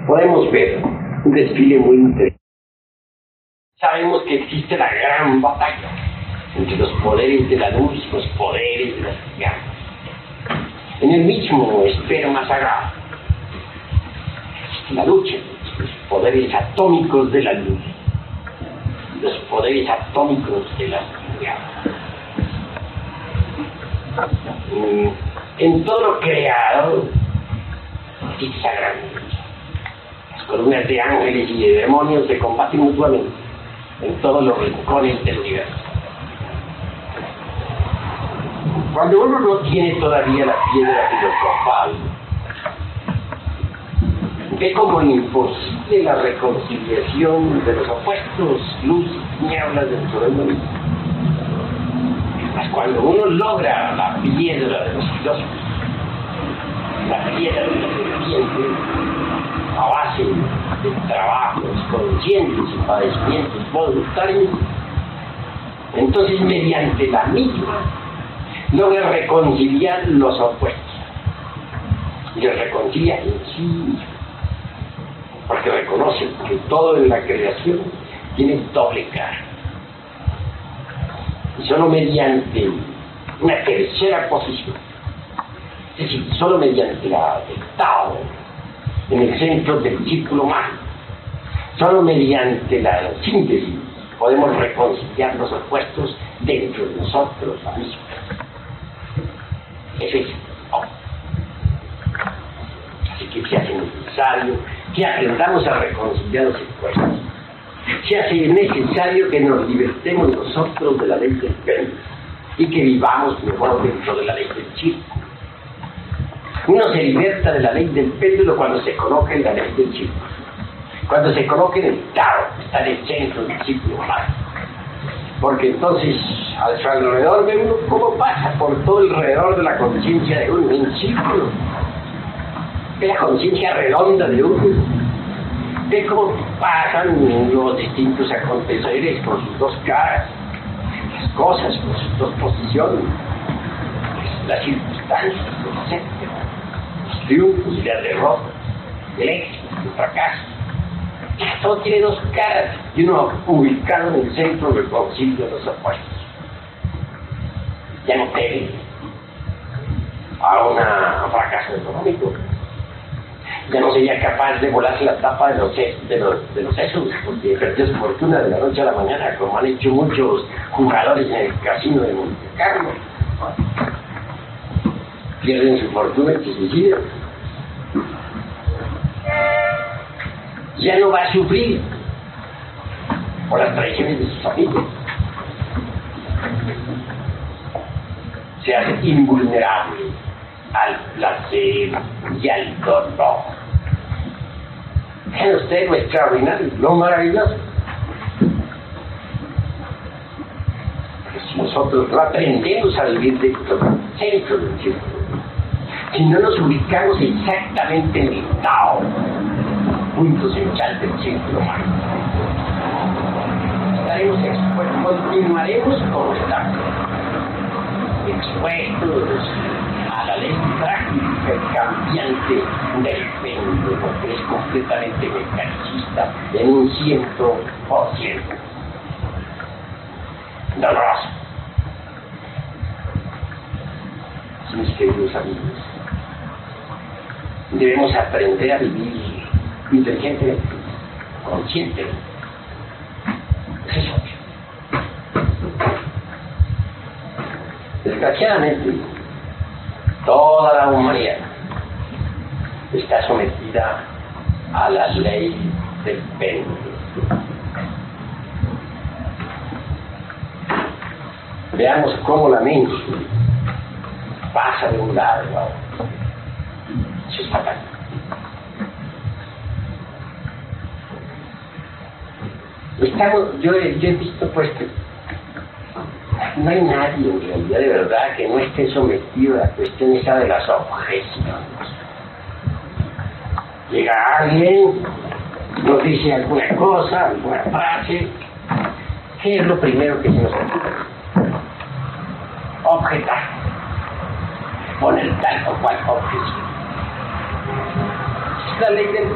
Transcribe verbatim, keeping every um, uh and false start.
podemos ver un desfile muy interesante. Sabemos que existe la gran batalla entre los poderes de la luz y los poderes de las tinieblas. En el mismo esperma sagrado, la lucha entre los poderes atómicos de la luz y los poderes atómicos de las tinieblas. En todo lo creado existe esa gran lucha. Las columnas de ángeles y de demonios se combaten mutuamente en todos los rincones del universo. Cuando uno no tiene todavía la piedra filosofal, ve como imposible la reconciliación de los opuestos, luz y tinieblas dentro del mundo. Mas cuando uno logra la piedra de los filósofos, la piedra de los creyentes, a base de trabajos conscientes y padecimientos voluntarios, entonces mediante la misma logra reconciliar los opuestos y los reconcilia en sí mismo, porque reconoce que todo en la creación tiene doble cara. Y solo mediante una tercera posición, es decir, solo mediante la del Tao en el centro del círculo mágico, solo mediante la síntesis podemos reconciliar los opuestos dentro de nosotros mismos. Eso es oh. Así que se hace necesario que aprendamos a reconciliar los opuestos. Se hace necesario que nos libertemos nosotros de la ley del péndulo y que vivamos mejor dentro de la ley del círculo. Uno se liberta de la ley del péndulo cuando se coloca en la ley del círculo, cuando se coloca en el Tao, está en el centro del círculo mágico. Porque entonces, a su alrededor de uno, ¿cómo pasa por todo alrededor de la conciencia de uno? En círculo. Ve la conciencia redonda de uno. Ve cómo pasan los distintos aconteceres por sus dos caras, las cosas por sus dos posiciones, las circunstancias, etcétera, los triunfos y las derrotas, el éxito, el fracaso. Todo tiene dos caras y uno ubicado en el centro del concilio de los opuestos. Ya no teme a una, un fracaso económico. Ya no sería capaz de volarse la tapa de los, de los, de los sesos, porque perdió su fortuna de la noche a la mañana, como han hecho muchos jugadores en el casino de Monte Carlo. Pierden su fortuna y se suicidan. Ya no va a sufrir por las traiciones de sus familias. Se hace invulnerable al placer y al dolor. Vean ustedes lo extraordinario, lo maravilloso. Pero si nosotros no aprendemos a vivir dentro del centro del círculo, si no nos ubicamos exactamente en el Tao, punto central del círculo mágico, estaremos expuestos, continuaremos como estamos, expuestos a la ley práctica y cambiante del péndulo, porque es completamente mecanicista en un ciento por ciento. Doloroso. Mis queridos amigos, debemos aprender a vivir inteligentemente, conscientemente. Eso es obvio. Desgraciadamente, toda la humanidad está sometida a la ley del péndulo. Veamos cómo la mente pasa de un lado a otro. Eso es fatal. Estamos, yo, yo he visto pues que no hay nadie en realidad de verdad que no esté sometido a la cuestión esa de las objeciones. Llega alguien, nos dice alguna cosa, alguna frase, ¿qué es lo primero que se nos ocurre? Objetar, poner tal o cual objeción. Es la ley del